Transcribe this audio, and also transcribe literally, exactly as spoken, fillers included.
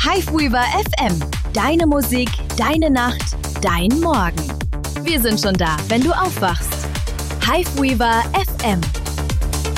Hiveweaver F M. Deine Musik, deine Nacht, dein Morgen. Wir sind schon da, wenn du aufwachst. Hiveweaver F M.